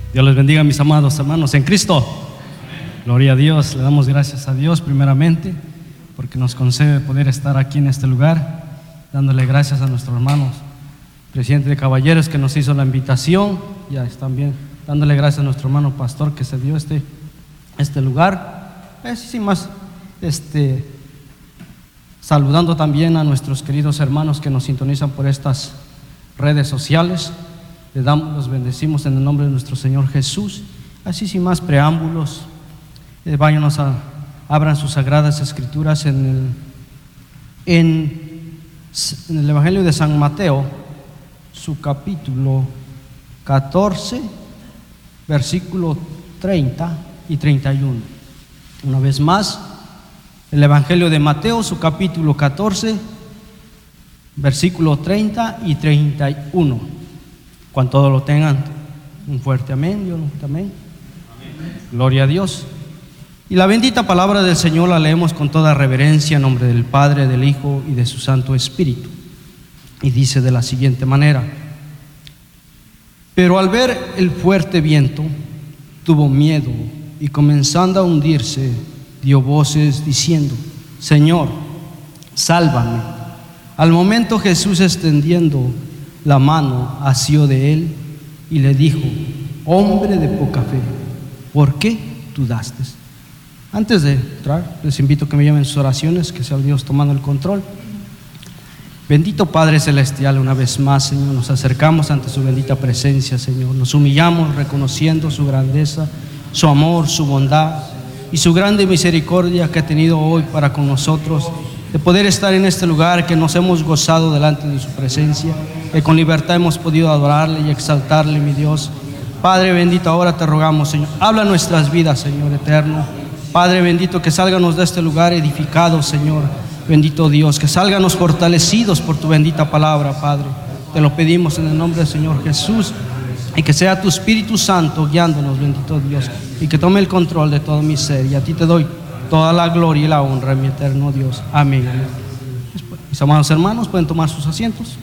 Dios les bendiga, mis amados hermanos en Cristo. Amén. Gloria a Dios. Le damos gracias a Dios primeramente porque nos concede poder estar aquí en este lugar, dándole gracias a nuestros hermanos presidente de caballeros que nos hizo la invitación. Ya están bien, dándole gracias a nuestro hermano pastor que se dio este lugar. Sin más, saludando también a nuestros queridos hermanos que nos sintonizan por estas redes sociales. Los bendecimos en el nombre de nuestro Señor Jesús. Así, sin más preámbulos, abran sus sagradas escrituras en el Evangelio de San Mateo, su capítulo 14, versículo 30 y 31. Una vez más, el Evangelio de Mateo, su capítulo 14, versículo 30 y 31. Cuando todos lo tengan, un fuerte amén. Yo también. Amén. Gloria a Dios. Y la bendita palabra del Señor la leemos con toda reverencia en nombre del Padre, del Hijo y de su Santo Espíritu. Y dice de la siguiente manera: pero al ver el fuerte viento, tuvo miedo y comenzando a hundirse, dio voces diciendo: Señor, sálvame. Al momento Jesús, extendiendo la mano, asió de él y le dijo: hombre de poca fe, ¿por qué dudaste? Antes de entrar, les invito a que me lleven sus oraciones, que sea Dios tomando el control. Bendito Padre Celestial, una vez más, Señor, nos acercamos ante su bendita presencia, Señor. Nos humillamos reconociendo su grandeza, su amor, su bondad y su grande misericordia que ha tenido hoy para con nosotros, de poder estar en este lugar, que nos hemos gozado delante de su presencia, que con libertad hemos podido adorarle y exaltarle, mi Dios. Padre bendito, ahora te rogamos, Señor, habla nuestras vidas, Señor eterno. Padre bendito, que salganos de este lugar edificados, Señor bendito Dios, que salganos fortalecidos por tu bendita palabra, Padre. Te lo pedimos en el nombre del Señor Jesús, y que sea tu Espíritu Santo guiándonos, bendito Dios, y que tome el control de todo mi ser. Y a ti te doy toda la gloria y la honra, mi eterno Dios. Amén. Mis amados hermanos, pueden tomar sus asientos.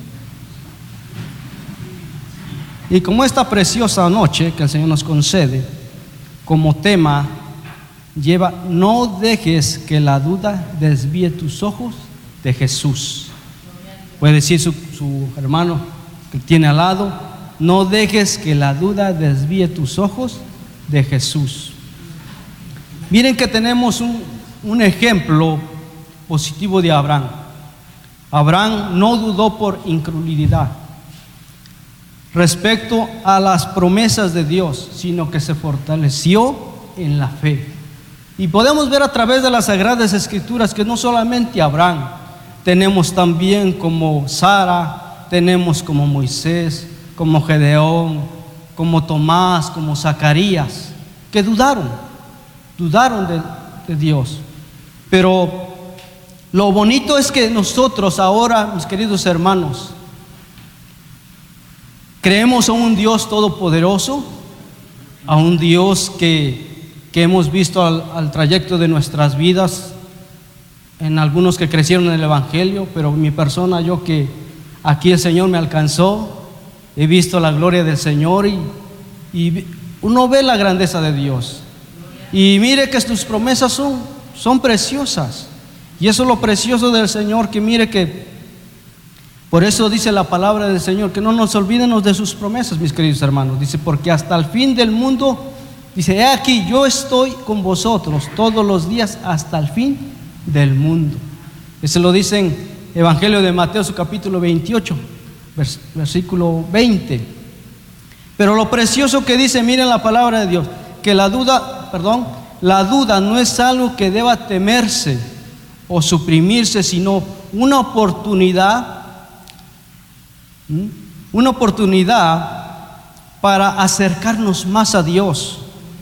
Y como esta preciosa noche que el Señor nos concede, como tema lleva: no dejes que la duda desvíe tus ojos de Jesús. Puede decir su hermano que tiene al lado: no dejes que la duda desvíe tus ojos de Jesús. Miren que tenemos un ejemplo positivo de Abraham. Abraham no dudó por incredulidad respecto a las promesas de Dios, sino que se fortaleció en la fe. Y podemos ver a través de las Sagradas Escrituras que no solamente Abraham, tenemos también como Sara, tenemos como Moisés, como Gedeón, como Tomás, como Zacarías, que dudaron de Dios. Pero lo bonito es que nosotros ahora, mis queridos hermanos, creemos a un Dios todopoderoso, a un Dios que hemos visto al trayecto de nuestras vidas, en algunos que crecieron en el Evangelio, pero mi persona, yo que aquí el Señor me alcanzó, he visto la gloria del Señor y uno ve la grandeza de Dios. Y mire que tus promesas son preciosas, y eso es lo precioso del Señor, que mire que por eso dice la palabra del Señor, que no nos olvidemos de sus promesas, mis queridos hermanos. Dice: porque hasta el fin del mundo, dice, he aquí, yo estoy con vosotros todos los días hasta el fin del mundo. Eso lo dice en Evangelio de Mateo, su capítulo 28, versículo 20. Pero lo precioso que dice, miren la palabra de Dios, que la duda no es algo que deba temerse o suprimirse, sino una oportunidad para acercarnos más a Dios.